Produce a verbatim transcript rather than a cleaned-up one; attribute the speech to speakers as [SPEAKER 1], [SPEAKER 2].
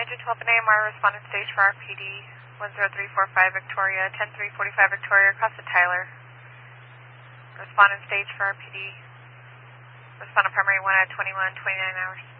[SPEAKER 1] Engine twelve and A M R, respondent stage for R P D, one zero three four five Victoria, ten three forty-five Victoria, across to Tyler. Respondent stage for R P D. Respondent primary one at twenty-one, twenty-nine hours.